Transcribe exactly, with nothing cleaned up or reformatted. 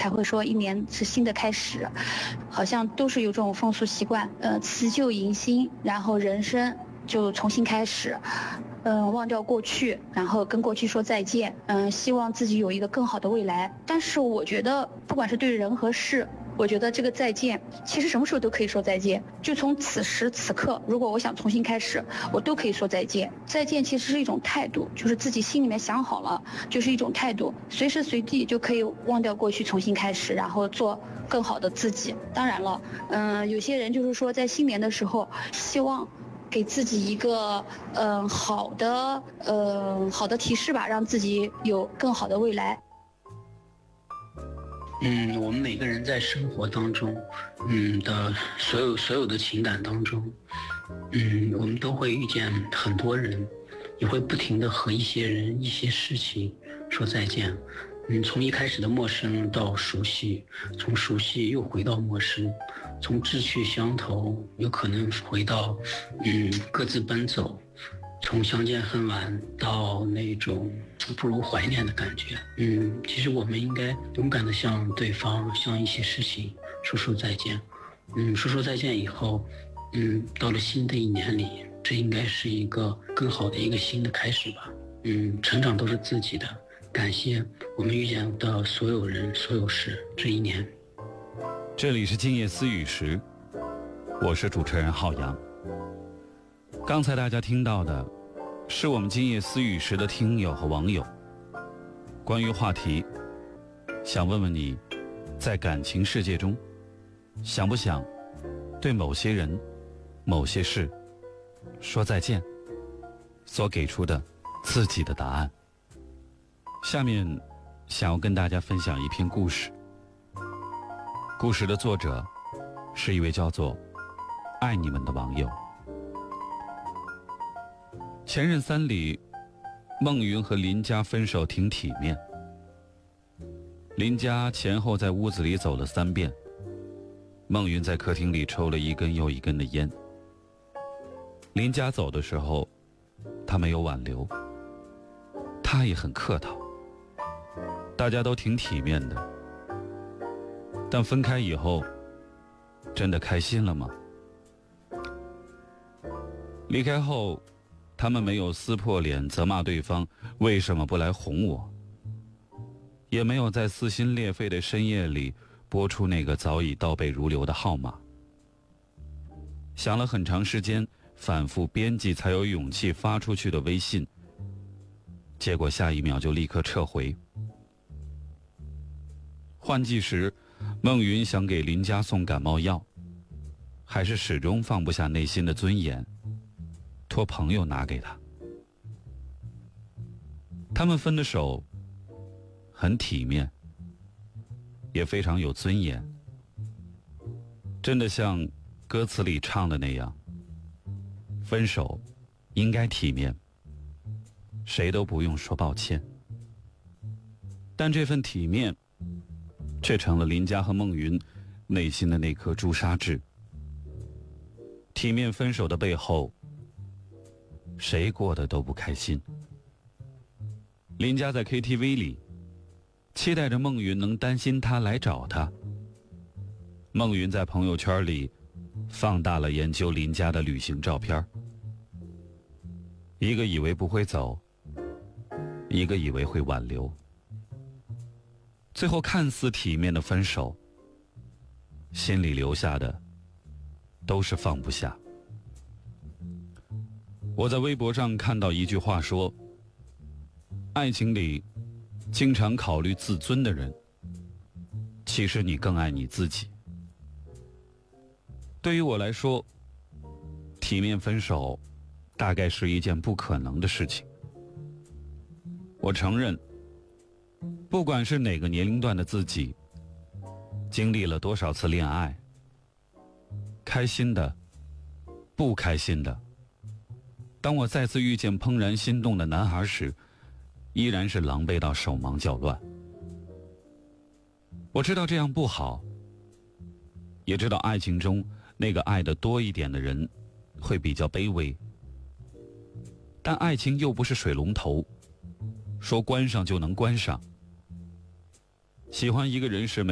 才会说一年是新的开始，好像都是有这种风俗习惯，呃，辞旧迎新，然后人生就重新开始，嗯，忘掉过去，然后跟过去说再见，嗯，希望自己有一个更好的未来。但是我觉得，不管是对人和事，我觉得这个再见，其实什么时候都可以说再见。就从此时此刻，如果我想重新开始，我都可以说再见。再见其实是一种态度，就是自己心里面想好了，就是一种态度，随时随地就可以忘掉过去，重新开始，然后做更好的自己。当然了，嗯，有些人就是说在新年的时候，希望给自己一个嗯、呃、好的嗯、呃、好的提示吧，让自己有更好的未来。 嗯，我们每个人在生活当中，嗯的所有所有的情感当中，嗯，我们都会遇见很多人，也会不停地和一些人、一些事情说再见。嗯，从一开始的陌生到熟悉，从熟悉又回到陌生，从志趣相投，有可能回到嗯各自奔走。从相见恨晚到那种不如怀念的感觉，嗯，其实我们应该勇敢地向对方、向一些事情说说再见，嗯，说说再见以后，嗯，到了新的一年里，这应该是一个更好的一个新的开始吧，嗯，成长都是自己的，感谢我们遇见的所有人、所有事，这一年。 这里是今夜思雨时，我是主持人浩洋。刚才大家听到的是我们今夜思雨时的听友和网友关于话题，想问问你，在感情世界中，想不想对某些人、某些事说再见？所给出的自己的答案。下面想要跟大家分享一篇故事，故事的作者是一位叫做爱你们的网友。前任三里，孟云和林佳分手挺体面。林佳前后在屋子里走了三遍，孟云在客厅里抽了一根又一根的烟。林佳走的时候，他没有挽留，他也很客套，大家都挺体面的。但分开以后，真的开心了吗？离开后，他们没有撕破脸责骂对方为什么不来哄我，也没有在撕心裂肺的深夜里拨出那个早已倒背如流的号码。想了很长时间，反复编辑才有勇气发出去的微信，结果下一秒就立刻撤回。换季时，孟云想给林佳送感冒药，还是始终放不下内心的尊严，托朋友拿给他。他们分的手很体面，也非常有尊严，真的像歌词里唱的那样，分手应该体面，谁都不用说抱歉。但这份体面却成了林佳和孟云内心的那颗朱砂痣。体面分手的背后，谁过得都不开心。林佳在 K T V 里期待着孟云能担心他来找他。孟云在朋友圈里放大了研究林佳的旅行照片，一个以为不会走，一个以为会挽留。最后看似体面的分手，心里留下的都是放不下。我在微博上看到一句话说，爱情里经常考虑自尊的人，其实你更爱你自己。对于我来说，体面分手大概是一件不可能的事情。我承认，不管是哪个年龄段的自己，经历了多少次恋爱，开心的，不开心的，当我再次遇见怦然心动的男孩时，依然是狼狈到手忙脚乱。我知道这样不好，也知道爱情中那个爱得多一点的人会比较卑微，但爱情又不是水龙头，说关上就能关上。喜欢一个人时